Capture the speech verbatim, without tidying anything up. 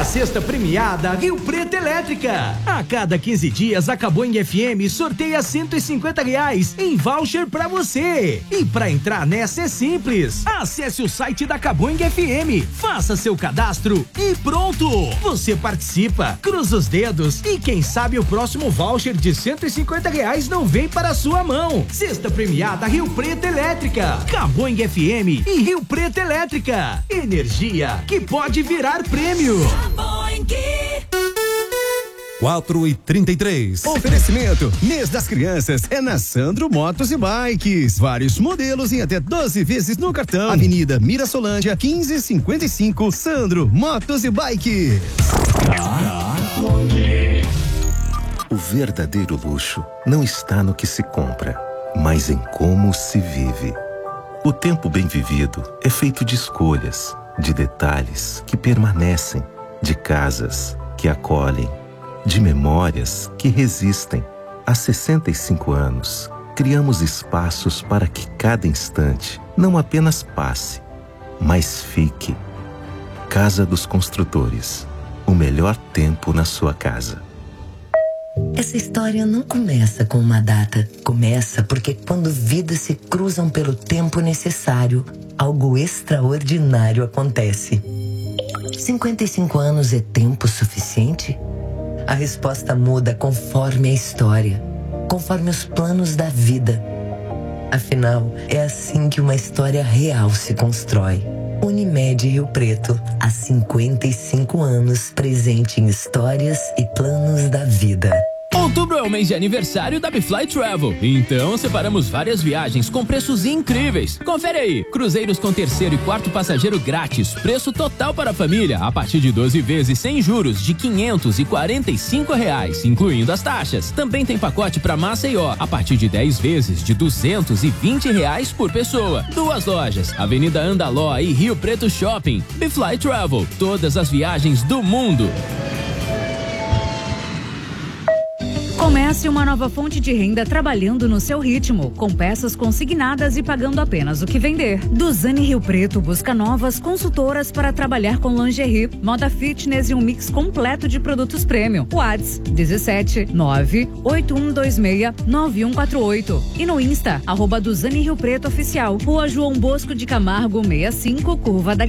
sexta premiada Rio Preto Elétrica. A cada quinze dias, a Caboing F M sorteia cento e cinquenta reais em voucher pra você. E pra entrar nessa é simples. Acesse o site da Caboing F M, faça seu cadastro e pronto. Você participa, cruza os dedos e quem sabe o próximo voucher de cento e cinquenta reais não vem para a sua mão. Sexta premiada Rio Preto Elétrica. Caboing F M e Rio Preto Elétrica. Energia que pode virar prêmio. quatro e trinta e três. Oferecimento mês das crianças é na Sandro Motos e Bikes. Vários modelos em até doze vezes no cartão. Avenida Mirassolândia quinze cinquenta e cinco. Sandro Motos e Bikes. O verdadeiro luxo não está no que se compra, mas em como se vive. O tempo bem vivido é feito de escolhas, de detalhes que permanecem, de casas que acolhem, de memórias que resistem. Há sessenta e cinco anos, criamos espaços para que cada instante não apenas passe, mas fique. Casa dos Construtores. O melhor tempo na sua casa. Essa história não começa com uma data. Começa porque quando vidas se cruzam pelo tempo necessário, algo extraordinário acontece. cinquenta e cinco anos é tempo suficiente? A resposta muda conforme a história, conforme os planos da vida. Afinal, é assim que uma história real se constrói. Unimed Rio Preto, há cinquenta e cinco anos, presente em histórias e planos da vida. Outubro é o mês de aniversário da Bfly Travel. Então, separamos várias viagens com preços incríveis. Confere aí. Cruzeiros com terceiro e quarto passageiro grátis. Preço total para a família, a partir de doze vezes sem juros, de quinhentos e quarenta e cinco reais, incluindo as taxas. Também tem pacote para Maceió, a partir de dez vezes, de duzentos e vinte reais por pessoa. Duas lojas, Avenida Andaló e Rio Preto Shopping. Bfly Travel, todas as viagens do mundo. Comece uma nova fonte de renda trabalhando no seu ritmo, com peças consignadas e pagando apenas o que vender. Duzane Rio Preto busca novas consultoras para trabalhar com lingerie, moda fitness e um mix completo de produtos premium. WhatsApp dezessete nove oito um dois seis nove um quatro oito e no Insta, arroba Duzane Rio Preto Oficial, Rua João Bosco de Camargo sessenta e cinco, Curva da